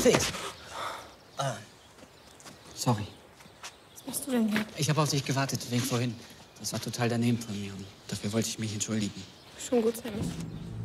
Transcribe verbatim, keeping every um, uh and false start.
Felix! Ah. Sorry. Was machst du denn hier? Ich habe auf dich gewartet, wegen vorhin. Das war total daneben von mir und dafür wollte ich mich entschuldigen. Schon gut, Sammy.